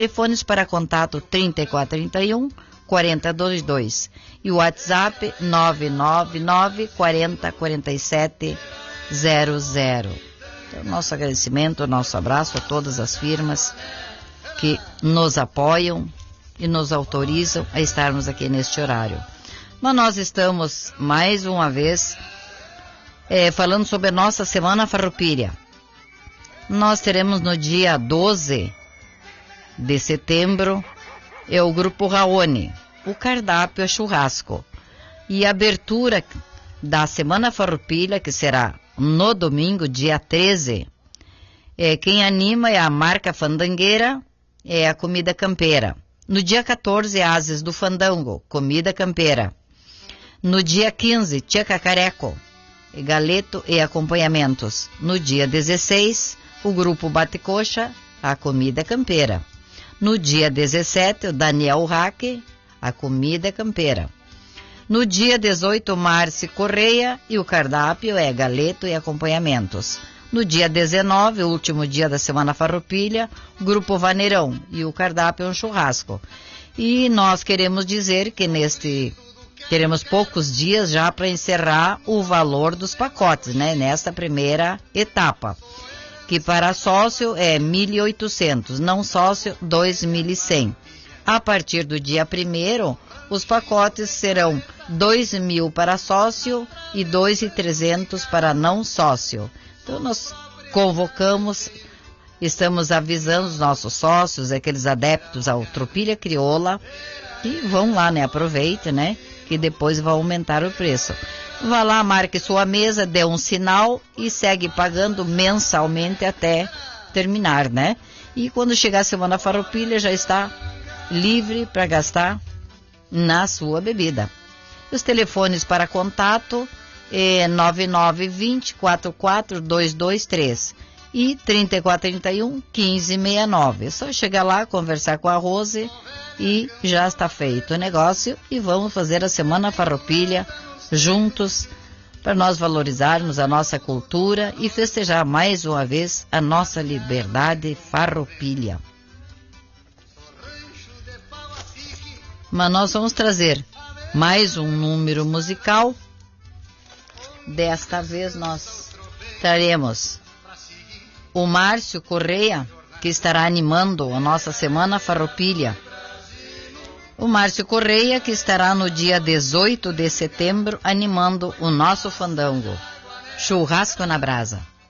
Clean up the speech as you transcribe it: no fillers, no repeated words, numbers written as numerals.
Telefones para contato 3431 4022 e o WhatsApp 999 40 47 00. Então, nosso agradecimento, nosso abraço a todas as firmas que nos apoiam e nos autorizam a estarmos aqui neste horário. Mas nós estamos mais uma vez falando sobre a nossa Semana Farroupilha. Nós teremos no dia 12 de setembro o Grupo Raoni. O cardápio é churrasco. E a abertura da Semana Farroupilha, que será no domingo, dia 13, quem anima é a marca Fandangueira, é a comida campeira. No dia 14, Ases do Fandango, comida campeira. No dia 15, Tia Cacareco, galeto e acompanhamentos. No dia 16, o Grupo Bate-Coxa, a comida campeira. No dia 17, o Daniel Raque, a comida campeira. No dia 18, Márcio Correia e o cardápio é galeto e acompanhamentos. No dia 19, o último dia da Semana Farroupilha, o Grupo Vaneirão e o cardápio é um churrasco. E nós queremos dizer que teremos poucos dias já para encerrar o valor dos pacotes, né? Nesta primeira etapa, que para sócio é 1.800, não sócio 2.100. A partir do dia 1º, os pacotes serão 2.000 para sócio e 2.300 para não sócio. Então nós convocamos, estamos avisando os nossos sócios, aqueles adeptos ao Tropilha Crioula, que vão lá, né? Aproveita, né? Que depois vai aumentar o preço. Vá lá, marque sua mesa, dê um sinal e segue pagando mensalmente até terminar, né? E quando chegar a Semana Farroupilha já está livre para gastar na sua bebida. Os telefones para contato é 9920 44223 e 3431 1569. É só chegar lá, conversar com a Rose e já está feito o negócio e vamos fazer a Semana Farroupilha juntos para nós valorizarmos a nossa cultura e festejar mais uma vez a nossa liberdade farroupilha. Mas nós vamos trazer mais um número musical. Desta vez nós traremos o Márcio Correia, que estará animando a nossa Semana Farroupilha. O Márcio Correia, que estará no dia 18 de setembro animando o nosso fandango. Churrasco na brasa.